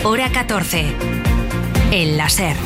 Hora 14. El láser.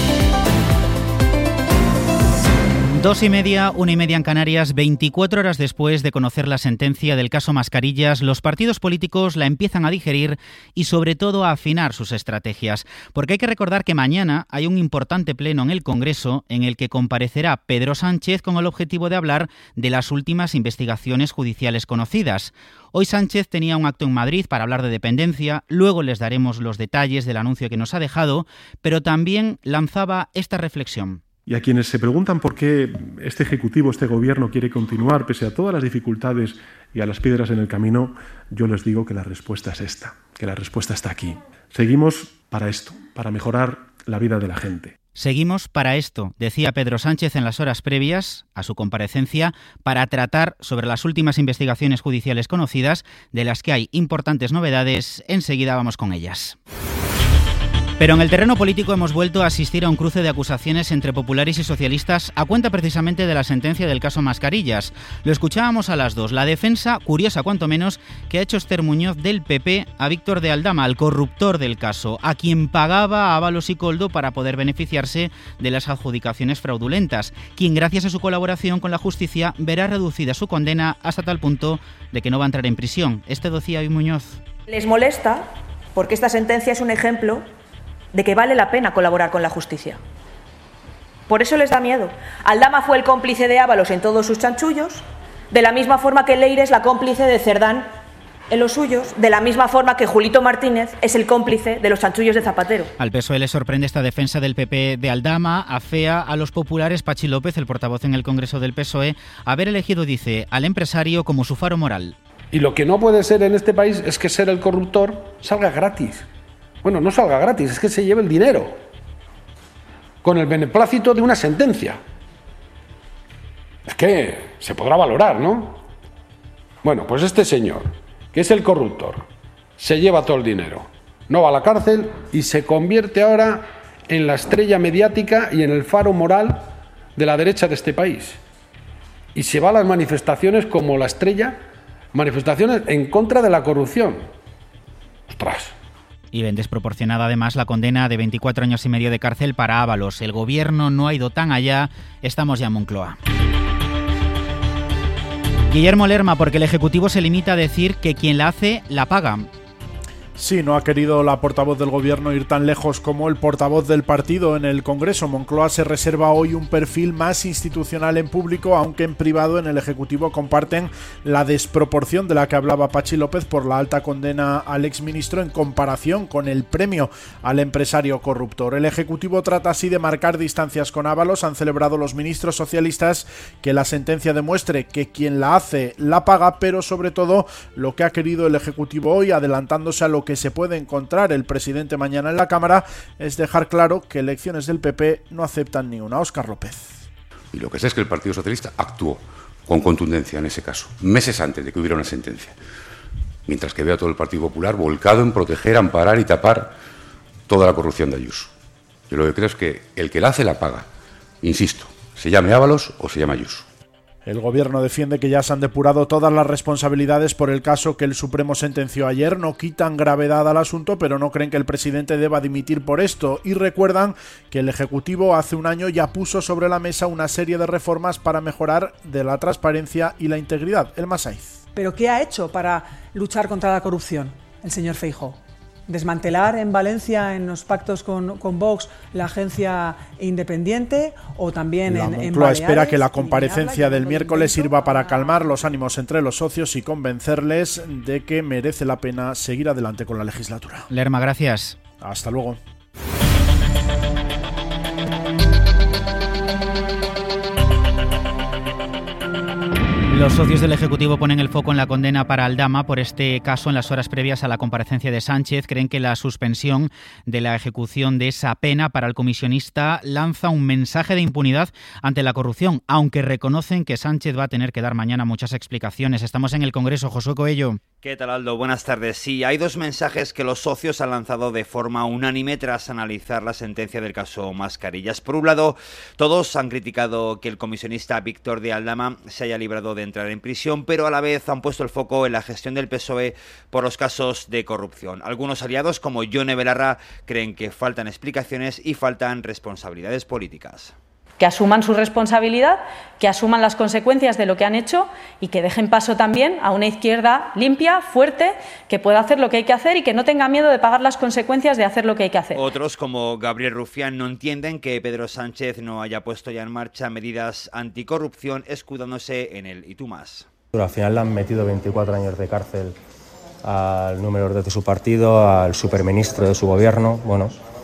2:30, 1:30 en Canarias. 24 horas después de conocer la sentencia del caso Mascarillas, los partidos políticos la empiezan a digerir y sobre todo a afinar sus estrategias. Porque hay que recordar que mañana hay un importante pleno en el Congreso en el que comparecerá Pedro Sánchez con el objetivo de hablar de las últimas investigaciones judiciales conocidas. Hoy Sánchez tenía un acto en Madrid para hablar de dependencia, luego les daremos los detalles del anuncio que nos ha dejado, pero también lanzaba esta reflexión. Y a quienes se preguntan por qué este Ejecutivo, este Gobierno quiere continuar pese a todas las dificultades y a las piedras en el camino, yo les digo que la respuesta es esta, que la respuesta está aquí. Seguimos para esto, para mejorar la vida de la gente. Seguimos para esto, decía Pedro Sánchez en las horas previas a su comparecencia, para tratar sobre las últimas investigaciones judiciales conocidas, de las que hay importantes novedades. Enseguida vamos con ellas. Pero en el terreno político hemos vuelto a asistir a un cruce de acusaciones entre populares y socialistas a cuenta precisamente de la sentencia del caso Mascarillas. Lo escuchábamos a las dos. La defensa, curiosa cuanto menos, que ha hecho Esther Muñoz del PP a Víctor de Aldama, al corruptor del caso, a quien pagaba a Ábalos y Koldo para poder beneficiarse de las adjudicaciones fraudulentas, quien gracias a su colaboración con la justicia verá reducida su condena hasta tal punto de que no va a entrar en prisión. Este decía hoy Muñoz. Les molesta porque esta sentencia es un ejemplo de que vale la pena colaborar con la justicia. Por eso les da miedo. Aldama fue el cómplice de Ábalos en todos sus chanchullos, de la misma forma que Leire es la cómplice de Cerdán en los suyos, de la misma forma que Julito Martínez es el cómplice de los chanchullos de Zapatero. Al PSOE le sorprende esta defensa del PP de Aldama, afea a los populares Pachi López, el portavoz en el Congreso del PSOE, haber elegido, dice, al empresario como su faro moral. Y lo que no puede ser en este país es que ser el corruptor salga gratis. Bueno, no salga gratis, es que se lleve el dinero con el beneplácito de una sentencia. Es que se podrá valorar, ¿no? Bueno, pues este señor, que es el corruptor, se lleva todo el dinero, no va a la cárcel y se convierte ahora en la estrella mediática y en el faro moral de la derecha de este país. Y se va a las manifestaciones como la estrella, manifestaciones en contra de la corrupción. ¡Ostras! Y ven desproporcionada además la condena de 24 años y medio de cárcel para Ábalos. El gobierno no ha ido tan allá, estamos ya en Moncloa. Guillermo Lerma, porque el Ejecutivo se limita a decir que quien la hace, la paga. Sí, no ha querido la portavoz del Gobierno ir tan lejos como el portavoz del partido en el Congreso. Moncloa se reserva hoy un perfil más institucional en público, aunque en privado en el Ejecutivo comparten la desproporción de la que hablaba Pachi López por la alta condena al exministro en comparación con el premio al empresario corruptor. El Ejecutivo trata así de marcar distancias con Ábalos. Han celebrado los ministros socialistas que la sentencia demuestre que quien la hace, la paga, pero sobre todo lo que ha querido el Ejecutivo hoy, adelantándose a lo que se puede encontrar el presidente mañana en la Cámara, es dejar claro que elecciones del PP no aceptan ni una. Óscar López. Y lo que sé es que el Partido Socialista actuó con contundencia en ese caso, meses antes de que hubiera una sentencia, mientras que veo a todo el Partido Popular volcado en proteger, amparar y tapar toda la corrupción de Ayuso. Yo lo que creo es que el que la hace, la paga. Insisto, se llame Ábalos o se llame Ayuso. El Gobierno defiende que ya se han depurado todas las responsabilidades por el caso que el Supremo sentenció ayer. No quitan gravedad al asunto, pero no creen que el presidente deba dimitir por esto. Y recuerdan que el Ejecutivo hace un año ya puso sobre la mesa una serie de reformas para mejorar de la transparencia y la integridad. El Masaiz. ¿Pero qué ha hecho para luchar contra la corrupción el señor Feijóo? ¿Desmantelar en Valencia, en los pactos con Vox, la agencia independiente o también en Baleares? Moncloa espera que la comparecencia del miércoles sirva para calmar los ánimos entre los socios y convencerles de que merece la pena seguir adelante con la legislatura. Lerma, gracias. Hasta luego. Los socios del Ejecutivo ponen el foco en la condena para Aldama por este caso en las horas previas a la comparecencia de Sánchez. Creen que la suspensión de la ejecución de esa pena para el comisionista lanza un mensaje de impunidad ante la corrupción, aunque reconocen que Sánchez va a tener que dar mañana muchas explicaciones. Estamos en el Congreso. Josué Coello. ¿Qué tal, Aldo? Buenas tardes. Sí, hay dos mensajes que los socios han lanzado de forma unánime tras analizar la sentencia del caso Mascarillas. Por un lado, todos han criticado que el comisionista Víctor de Aldama se haya librado de entrar en prisión, pero a la vez han puesto el foco en la gestión del PSOE por los casos de corrupción. Algunos aliados, como Yone Belarra, creen que faltan explicaciones y faltan responsabilidades políticas. Que asuman su responsabilidad, que asuman las consecuencias de lo que han hecho y que dejen paso también a una izquierda limpia, fuerte, que pueda hacer lo que hay que hacer y que no tenga miedo de pagar las consecuencias de hacer lo que hay que hacer. Otros, como Gabriel Rufián, no entienden que Pedro Sánchez no haya puesto ya en marcha medidas anticorrupción escudándose en el "y tú más". Pero al final le han metido 24 años de cárcel al número 2 de su partido, al superministro de su gobierno. Bueno,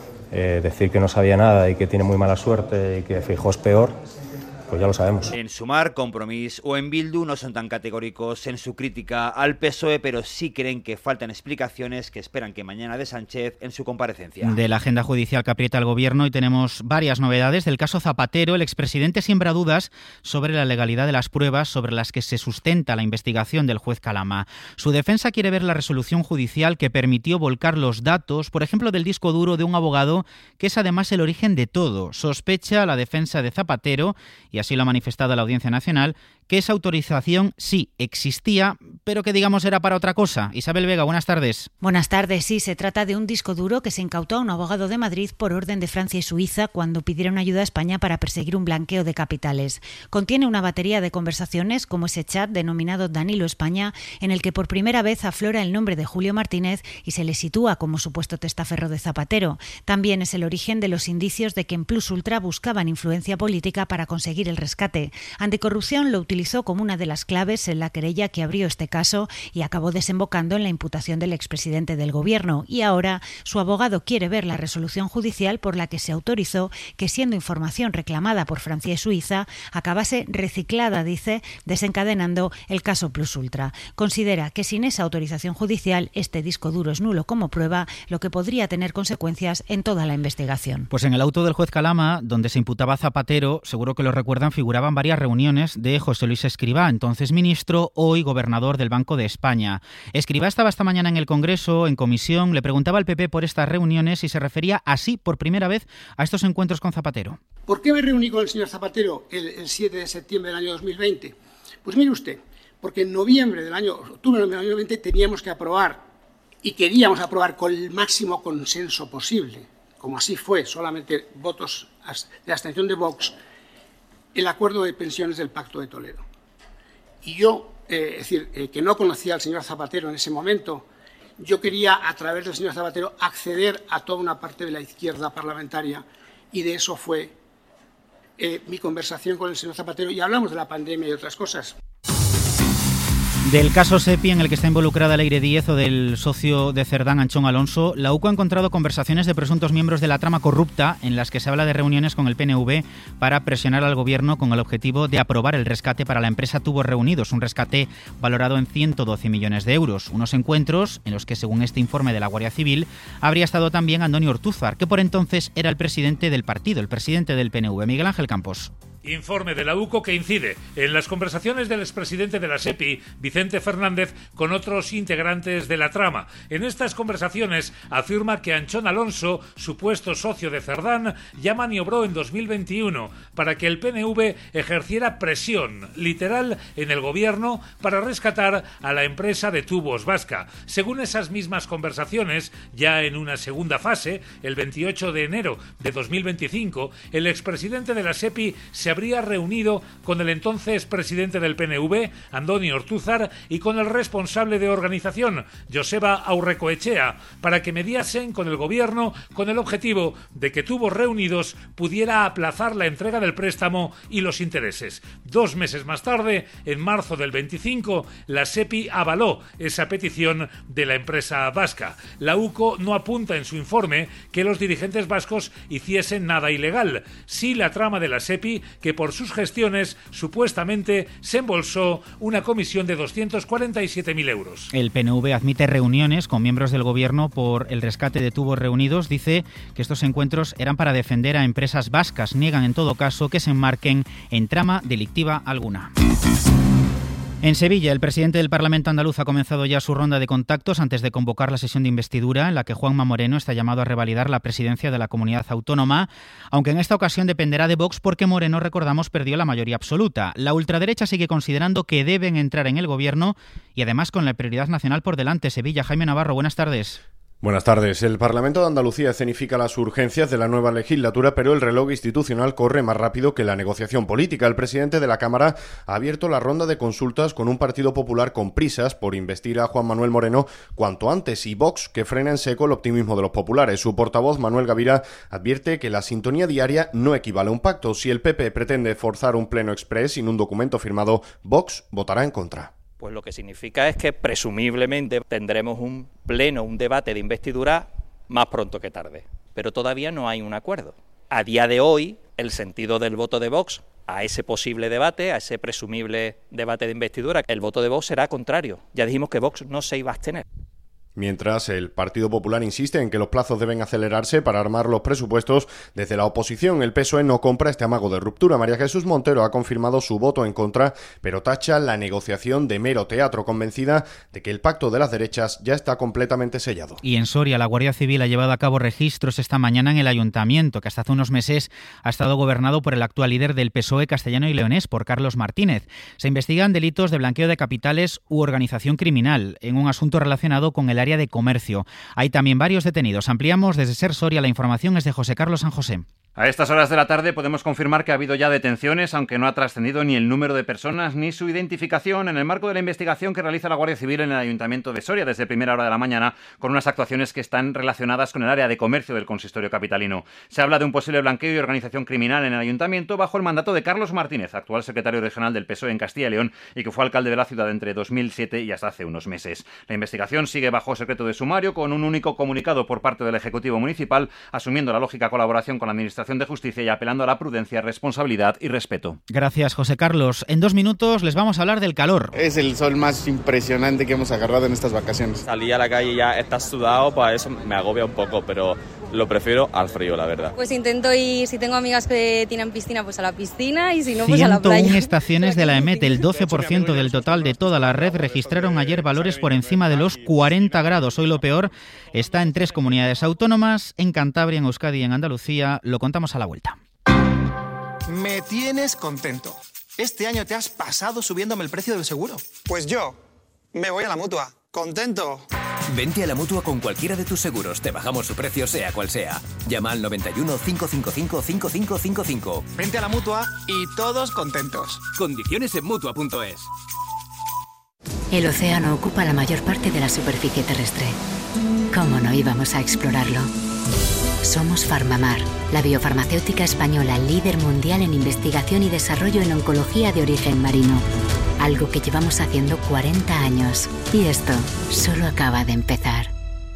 decir que no sabía nada y que tiene muy mala suerte y que Feijóo es peor, pues ya lo sabemos. En Sumar, Compromís o en Bildu no son tan categóricos en su crítica al PSOE, pero sí creen que faltan explicaciones que esperan que mañana de Sánchez en su comparecencia. De la agenda judicial que aprieta el gobierno, y tenemos varias novedades. Del caso Zapatero, el expresidente siembra dudas sobre la legalidad de las pruebas sobre las que se sustenta la investigación del juez Calama. Su defensa quiere ver la resolución judicial que permitió volcar los datos, por ejemplo, del disco duro de un abogado, que es además el origen de todo. Sospecha la defensa de Zapatero, y así lo ha manifestado la Audiencia Nacional, que esa autorización sí existía, pero que digamos era para otra cosa. Isabel Vega, buenas tardes. Buenas tardes, sí, se trata de un disco duro que se incautó a un abogado de Madrid por orden de Francia y Suiza cuando pidieron ayuda a España para perseguir un blanqueo de capitales. Contiene una batería de conversaciones, como ese chat denominado Danilo España, en el que por primera vez aflora el nombre de Julio Martínez y se le sitúa como supuesto testaferro de Zapatero. También es el origen de los indicios de que en Plus Ultra buscaban influencia política para conseguir el rescate. Anticorrupción lo utilizó como una de las claves en la querella que abrió este caso y acabó desembocando en la imputación del expresidente del gobierno. Y ahora su abogado quiere ver la resolución judicial por la que se autorizó que, siendo información reclamada por Francia y Suiza, acabase reciclada, dice, desencadenando el caso Plus Ultra. Considera que sin esa autorización judicial este disco duro es nulo como prueba, lo que podría tener consecuencias en toda la investigación. Pues en el auto del juez Calama, donde se imputaba a Zapatero, seguro que lo recuerdan, figuraban varias reuniones de José Luis Escrivá, entonces ministro, hoy gobernador del Banco de España. Escrivá estaba esta mañana en el Congreso, en comisión, le preguntaba al PP por estas reuniones y se refería así por primera vez a estos encuentros con Zapatero. ¿Por qué me reuní con el señor Zapatero el 7 de septiembre del año 2020? Pues mire usted, porque en octubre del año 2020 teníamos que aprobar y queríamos aprobar con el máximo consenso posible, como así fue, solamente votos de abstención de Vox, el acuerdo de pensiones del Pacto de Toledo. Y yo, que no conocía al señor Zapatero en ese momento, yo quería, a través del señor Zapatero, acceder a toda una parte de la izquierda parlamentaria, y de eso fue mi conversación con el señor Zapatero, y hablamos de la pandemia y otras cosas. Del caso SEPI, en el que está involucrada Leire Díez, o del socio de Cerdán, Anchón Alonso, la UCO ha encontrado conversaciones de presuntos miembros de la trama corrupta en las que se habla de reuniones con el PNV para presionar al gobierno con el objetivo de aprobar el rescate para la empresa Tubos Reunidos, un rescate valorado en 112 millones de euros. Unos encuentros en los que, según este informe de la Guardia Civil, habría estado también Andoni Ortúzar, que por entonces era el presidente del partido, el presidente del PNV, Miguel Ángel Campos. Informe de la UCO que incide en las conversaciones del expresidente de la SEPI, Vicente Fernández, con otros integrantes de la trama. En estas conversaciones afirma que Anchón Alonso, supuesto socio de Cerdán, ya maniobró en 2021 para que el PNV ejerciera presión literal en el gobierno para rescatar a la empresa de Tubos Vasca. Según esas mismas conversaciones, ya en una segunda fase, el 28 de enero de 2025, el expresidente de la SEPI se habría reunido con el entonces presidente del PNV, Andoni Ortúzar, y con el responsable de organización, Joseba Aurrecoechea, para que mediasen con el gobierno con el objetivo de que Tubos Reunidos pudiera aplazar la entrega del préstamo y los intereses. 2 meses más tarde, en marzo del 25, la SEPI avaló esa petición de la empresa vasca. La UCO no apunta en su informe que los dirigentes vascos hiciesen nada ilegal. Sí, la trama de la SEPI, que por sus gestiones supuestamente se embolsó una comisión de 247.000 euros. El PNV admite reuniones con miembros del gobierno por el rescate de Tubos Reunidos. Dice que estos encuentros eran para defender a empresas vascas. Niegan en todo caso que se enmarquen en trama delictiva alguna. En Sevilla, el presidente del Parlamento andaluz ha comenzado ya su ronda de contactos antes de convocar la sesión de investidura en la que Juanma Moreno está llamado a revalidar la presidencia de la comunidad autónoma, aunque en esta ocasión dependerá de Vox porque Moreno, recordamos, perdió la mayoría absoluta. La ultraderecha sigue considerando que deben entrar en el gobierno y además con la prioridad nacional por delante. Sevilla, Jaime Navarro, buenas tardes. Buenas tardes. El Parlamento de Andalucía escenifica las urgencias de la nueva legislatura, pero el reloj institucional corre más rápido que la negociación política. El presidente de la Cámara ha abierto la ronda de consultas con un Partido Popular con prisas por investir a Juan Manuel Moreno cuanto antes y Vox, que frena en seco el optimismo de los populares. Su portavoz, Manuel Gavira, advierte que la sintonía diaria no equivale a un pacto. Si el PP pretende forzar un pleno exprés sin un documento firmado, Vox votará en contra. Pues lo que significa es que presumiblemente tendremos un pleno, un debate de investidura más pronto que tarde. Pero todavía no hay un acuerdo. A día de hoy, el sentido del voto de Vox a ese posible debate, a ese presumible debate de investidura, el voto de Vox será contrario. Ya dijimos que Vox no se iba a abstener. Mientras, el Partido Popular insiste en que los plazos deben acelerarse para armar los presupuestos. Desde la oposición, el PSOE no compra este amago de ruptura. María Jesús Montero ha confirmado su voto en contra, pero tacha la negociación de mero teatro, convencida de que el pacto de las derechas ya está completamente sellado. Y en Soria, la Guardia Civil ha llevado a cabo registros esta mañana en el ayuntamiento, que hasta hace unos meses ha estado gobernado por el actual líder del PSOE castellano y leonés, por Carlos Martínez. Se investigan delitos de blanqueo de capitales u organización criminal, en un asunto relacionado con el área de comercio. Hay también varios detenidos. Ampliamos desde SER Soria. La información es de José Carlos San José. A estas horas de la tarde podemos confirmar que ha habido ya detenciones, aunque no ha trascendido ni el número de personas ni su identificación en el marco de la investigación que realiza la Guardia Civil en el Ayuntamiento de Soria desde primera hora de la mañana, con unas actuaciones que están relacionadas con el área de comercio del consistorio capitalino. Se habla de un posible blanqueo y organización criminal en el Ayuntamiento bajo el mandato de Carlos Martínez, actual secretario regional del PSOE en Castilla y León y que fue alcalde de la ciudad entre 2007 y hasta hace unos meses. La investigación sigue bajo secreto de sumario, con un único comunicado por parte del Ejecutivo Municipal, asumiendo la lógica colaboración con la Administración de Justicia y apelando a la prudencia, responsabilidad y respeto. Gracias, José Carlos. En 2 minutos les vamos a hablar del calor. Es el sol más impresionante que hemos agarrado en estas vacaciones. Salir a la calle y ya estás sudado, pues eso me agobia un poco, pero lo prefiero al frío, la verdad. Pues intento ir, si tengo amigas que tienen piscina, pues a la piscina y si no, pues a la playa. 101 estaciones de la EMET, el 12% del total de toda la red, registraron ayer valores por encima de los 40 grados. Hoy lo peor está en 3 comunidades autónomas, en Cantabria, en Euskadi y en Andalucía. Lo contamos a la vuelta. Me tienes contento. Este año te has pasado subiéndome el precio del seguro. Pues yo me voy a la Mutua. ¡Contento! Vente a la Mutua con cualquiera de tus seguros. Te bajamos su precio sea cual sea. Llama al 91 555 5555. Vente a la Mutua y todos contentos. Condiciones en Mutua.es. El océano ocupa la mayor parte de la superficie terrestre. ¿Cómo no íbamos a explorarlo? Somos Farmamar, la biofarmacéutica española líder mundial en investigación y desarrollo en oncología de origen marino. Algo que llevamos haciendo 40 años. Y esto solo acaba de empezar.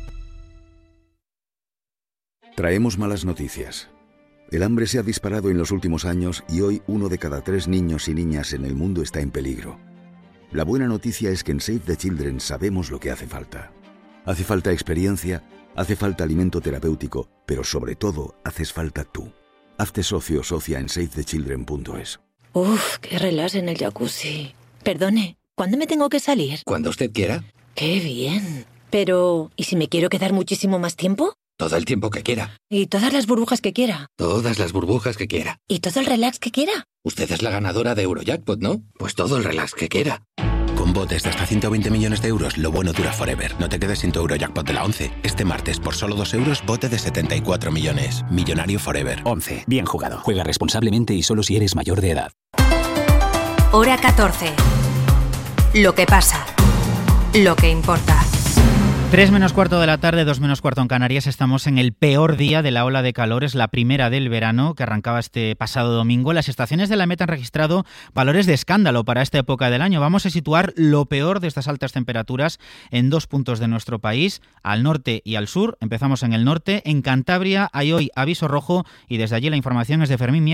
Traemos malas noticias. El hambre se ha disparado en los últimos años y hoy 1 de cada 3 niños y niñas en el mundo está en peligro. La buena noticia es que en Save the Children sabemos lo que hace falta. Hace falta experiencia, hace falta alimento terapéutico, pero sobre todo haces falta tú. Hazte socio o socia en SaveTheChildren.es. Uf, qué relax en el jacuzzi. Perdone, ¿cuándo me tengo que salir? Cuando usted quiera. ¡Qué bien! Pero, ¿y si me quiero quedar muchísimo más tiempo? Todo el tiempo que quiera. ¿Y todas las burbujas que quiera? Todas las burbujas que quiera. ¿Y todo el relax que quiera? Usted es la ganadora de Eurojackpot, ¿no? Pues todo el relax que quiera. Con botes de hasta 120 millones de euros, lo bueno dura forever. No te quedes sin tu Eurojackpot de la 11. Este martes, por solo 2 euros, bote de 74 millones. Millonario forever. 11. Bien jugado. Juega responsablemente y solo si eres mayor de edad. Hora 14. Lo que pasa. Lo que importa. 3 menos cuarto de la tarde, 2 menos cuarto en Canarias. Estamos en el peor día de la ola de calor. Es la primera del verano que arrancaba este pasado domingo. Las estaciones de la EMET han registrado valores de escándalo para esta época del año. Vamos a situar lo peor de estas altas temperaturas en 2 puntos de nuestro país, al norte y al sur. Empezamos en el norte. En Cantabria hay hoy aviso rojo y desde allí la información es de Fermín Mier.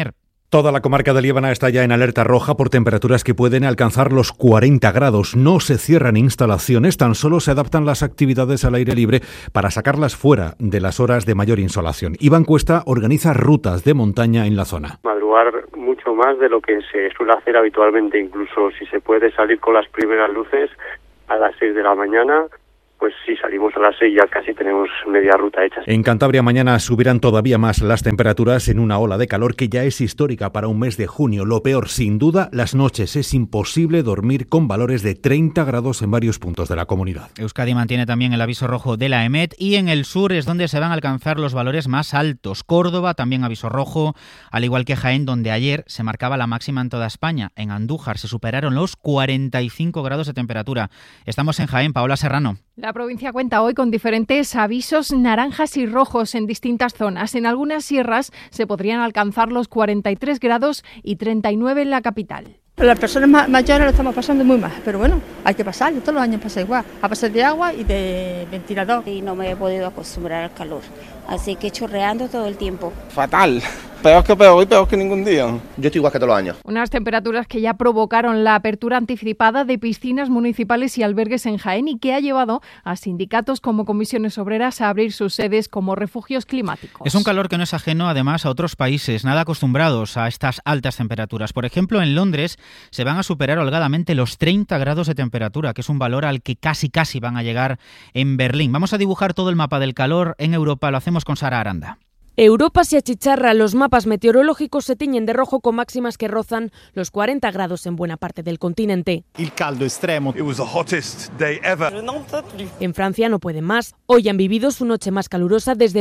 Toda la comarca de Liébana está ya en alerta roja por temperaturas que pueden alcanzar los 40 grados. No se cierran instalaciones, tan solo se adaptan las actividades al aire libre para sacarlas fuera de las horas de mayor insolación. Iván Cuesta organiza rutas de montaña en la zona. Madrugar mucho más de lo que se suele hacer habitualmente, incluso si se puede salir con las primeras luces a las 6 de la mañana. Pues si salimos a las 6 ya casi tenemos media ruta hecha. En Cantabria mañana subirán todavía más las temperaturas en una ola de calor que ya es histórica para un mes de junio. Lo peor, sin duda, las noches. Es imposible dormir con valores de 30 grados en varios puntos de la comunidad. Euskadi mantiene también el aviso rojo de la EMET y en el sur es donde se van a alcanzar los valores más altos. Córdoba también aviso rojo, al igual que Jaén, donde ayer se marcaba la máxima en toda España. En Andújar se superaron los 45 grados de temperatura. Estamos en Jaén. Paola Serrano. La provincia cuenta hoy con diferentes avisos naranjas y rojos en distintas zonas. En algunas sierras se podrían alcanzar los 43 grados y 39 en la capital. Las personas mayores lo estamos pasando muy mal, pero bueno, hay que pasarlo, todos los años pasa igual, a pasar de agua y de ventilador. Y no me he podido acostumbrar al calor, así que chorreando todo el tiempo. Fatal, peor que peor y peor que ningún día. Yo estoy igual que todos los años. Unas temperaturas que ya provocaron la apertura anticipada de piscinas municipales y albergues en Jaén y que ha llevado a sindicatos como Comisiones Obreras a abrir sus sedes como refugios climáticos. Es un calor que no es ajeno además a otros países, nada acostumbrados a estas altas temperaturas. Por ejemplo, en Londres se van a superar holgadamente los 30 grados de temperatura, que es un valor al que casi van a llegar en Berlín. Vamos a dibujar todo el mapa del calor en Europa, lo hacemos con Sara Aranda. Europa se achicharra, los mapas meteorológicos se tiñen de rojo con máximas que rozan los 40 grados en buena parte del continente. El caldo extremo. It was the hottest day ever. En Francia no pueden más. Hoy han vivido su noche más calurosa desde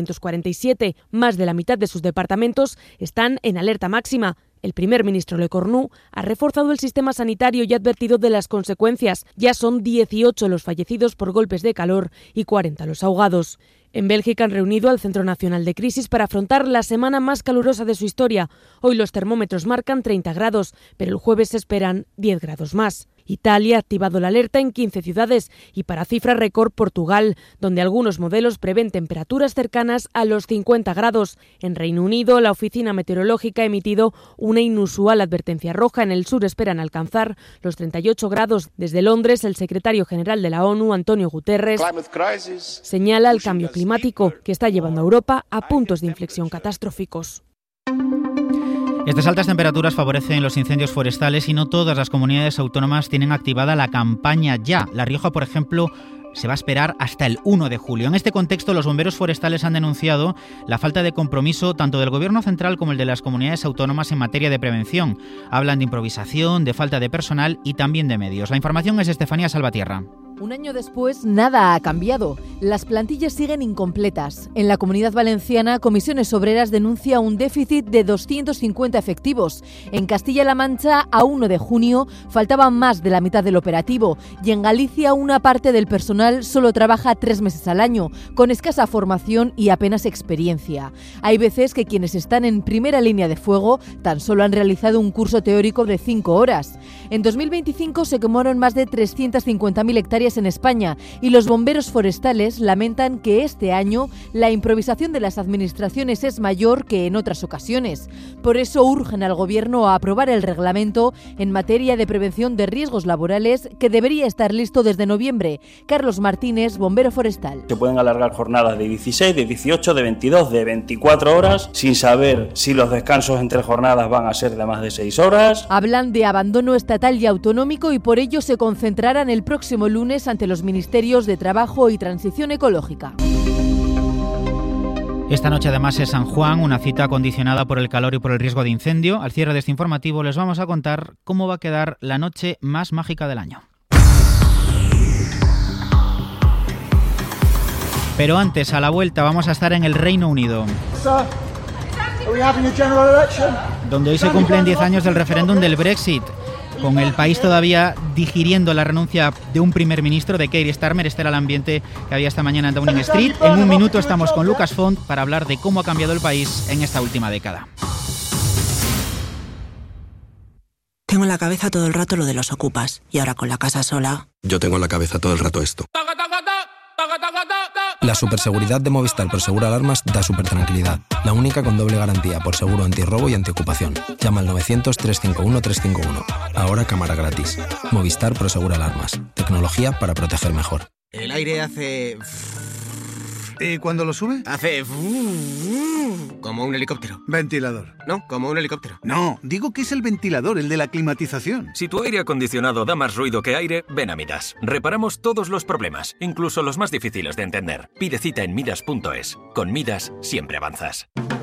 1947. Más de la mitad de sus departamentos están en alerta máxima. El primer ministro Le Cornu ha reforzado el sistema sanitario y ha advertido de las consecuencias. Ya son 18 los fallecidos por golpes de calor y 40 los ahogados. En Bélgica han reunido al Centro Nacional de Crisis para afrontar la semana más calurosa de su historia. Hoy los termómetros marcan 30 grados, pero el jueves se esperan 10 grados más. Italia ha activado la alerta en 15 ciudades y para cifra récord Portugal, donde algunos modelos prevén temperaturas cercanas a los 50 grados. En Reino Unido, la Oficina Meteorológica ha emitido una inusual advertencia roja. En el sur esperan alcanzar los 38 grados. Desde Londres, el secretario general de la ONU, Antonio Guterres, señala el cambio climático que está llevando a Europa a puntos de inflexión catastróficos. Estas altas temperaturas favorecen los incendios forestales y no todas las comunidades autónomas tienen activada la campaña ya. La Rioja, por ejemplo, se va a esperar hasta el 1 de julio. En este contexto, los bomberos forestales han denunciado la falta de compromiso tanto del Gobierno central como el de las comunidades autónomas en materia de prevención. Hablan de improvisación, de falta de personal y también de medios. La información es de Estefanía Salvatierra. Un año después, nada ha cambiado. Las plantillas siguen incompletas. En la Comunidad Valenciana, Comisiones Obreras denuncia un déficit de 250 efectivos. En Castilla-La Mancha, a 1 de junio, faltaba más de la mitad del operativo. Y en Galicia, una parte del personal solo trabaja 3 meses al año, con escasa formación y apenas experiencia. Hay veces que quienes están en primera línea de fuego tan solo han realizado un curso teórico de 5 horas. En 2025 se quemaron más de 350.000 hectáreas en España y los bomberos forestales lamentan que este año la improvisación de las administraciones es mayor que en otras ocasiones. Por eso urgen al Gobierno a aprobar el reglamento en materia de prevención de riesgos laborales que debería estar listo desde noviembre. Carlos Martínez, bombero forestal. Se pueden alargar jornadas de 16, de 18, de 22, de 24 horas sin saber si los descansos entre jornadas van a ser de más de 6 horas. Hablan de abandono estatal y autonómico y por ello se concentrarán el próximo lunes ante los Ministerios de Trabajo y Transición Ecológica. Esta noche además es San Juan, una cita condicionada por el calor y por el riesgo de incendio. Al cierre de este informativo les vamos a contar cómo va a quedar la noche más mágica del año. Pero antes, a la vuelta, vamos a estar en el Reino Unido, donde hoy se cumplen 10 años del referéndum del Brexit, con el país todavía digiriendo la renuncia de un primer ministro, de Keir Starmer. Este era el ambiente que había esta mañana en Downing Street. En un minuto estamos con Lucas Font para hablar de cómo ha cambiado el país en esta última década. Tengo en la cabeza todo el rato lo de los ocupas, y ahora con la casa sola... Yo tengo en la cabeza todo el rato esto. La superseguridad de Movistar Prosegur Alarmas da supertranquilidad. La única con doble garantía por seguro antirrobo y antiocupación. Llama al 900-351-351. Ahora cámara gratis. Movistar Prosegur Alarmas. Tecnología para proteger mejor. El aire hace... ¿Y cuando lo sube? Hace... como un helicóptero. Ventilador. No, como un helicóptero. No, digo que es el ventilador, el de la climatización. Si tu aire acondicionado da más ruido que aire, ven a Midas. Reparamos todos los problemas, incluso los más difíciles de entender. Pide cita en midas.es. Con Midas siempre avanzas.